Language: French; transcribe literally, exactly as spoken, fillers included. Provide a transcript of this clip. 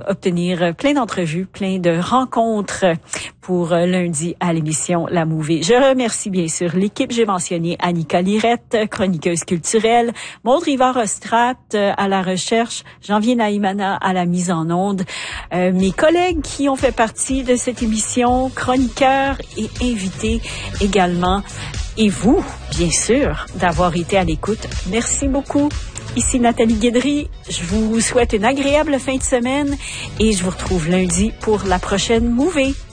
obtenir plein d'entrevues, plein de rencontres pour lundi à l'émission La Mouvée. Je remercie bien sûr l'équipe. J'ai mentionné Annika Lirette, chroniqueuse culturelle, Maud Rivard-Ostrat à la recherche, Janvier Naïmana à la mise en onde, euh, mes collègues qui ont fait partie de cette émission, chroniqueurs et invités également, et vous, bien sûr, d'avoir été à l'écoute. Merci beaucoup. Ici Nathalie Guédry, je vous souhaite une agréable fin de semaine et je vous retrouve lundi pour la prochaine Mouvée.